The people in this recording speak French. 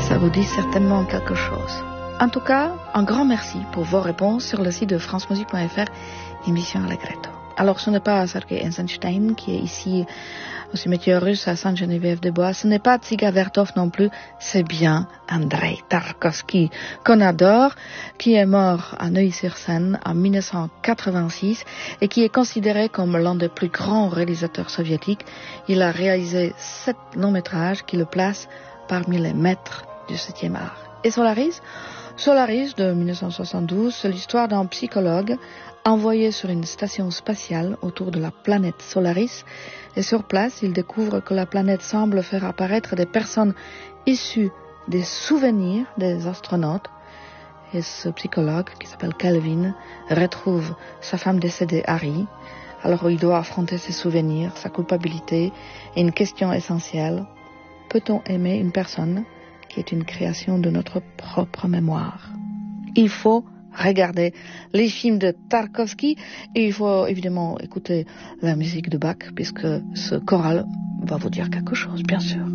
Ça vous dit certainement quelque chose. En tout cas, un grand merci pour vos réponses sur le site de francemusique.fr, émission Allegretto. Alors, ce n'est pas Sergei Eisenstein qui est ici au cimetière russe à Sainte-Geneviève-des-Bois. Ce n'est pas Dziga Vertov non plus. C'est bien Andrei Tarkovsky, qu'on adore, qui est mort à Neuilly-sur-Seine en 1986 et qui est considéré comme l'un des plus grands réalisateurs soviétiques. Il a réalisé 7 longs-métrages qui le placent parmi les maîtres du 7e art. Et Solaris de 1972, c'est l'histoire d'un psychologue envoyé sur une station spatiale autour de la planète Solaris. Et sur place, il découvre que la planète semble faire apparaître des personnes issues des souvenirs des astronautes. Et ce psychologue, qui s'appelle Kelvin, retrouve sa femme décédée, Harry. Alors il doit affronter ses souvenirs, sa culpabilité et une question essentielle. Peut-on aimer une personne qui est une création de notre propre mémoire? Il faut regarder les films de Tarkovsky et il faut évidemment écouter la musique de Bach puisque ce choral va vous dire quelque chose, bien sûr.